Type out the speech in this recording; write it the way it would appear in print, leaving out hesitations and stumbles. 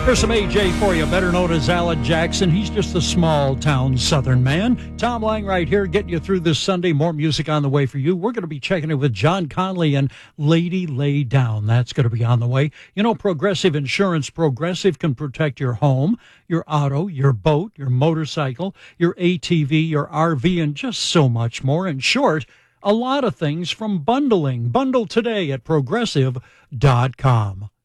Here's some AJ for you, better known as Alan Jackson. He's just a small-town Southern man. Tom Lang right here getting you through this Sunday. More music on the way for you. We're going to be checking it with John Conley and Lady Lay Down. That's going to be on the way. You know, Progressive Insurance. Progressive can protect your home, your auto, your boat, your motorcycle, your ATV, your RV, and just so much more. In short, a lot of things from bundling. Bundle today at Progressive.com.